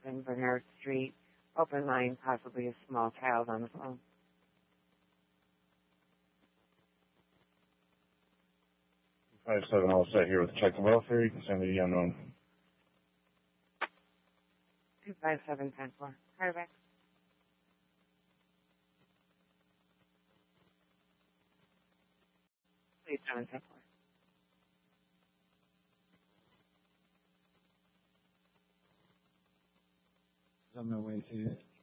10,000 Bernard Street. Open line, possibly a small child on the phone. 57 all set here with check and welfare. You can send me the unknown. 257-10-4. Carter 37-10-4. On my way to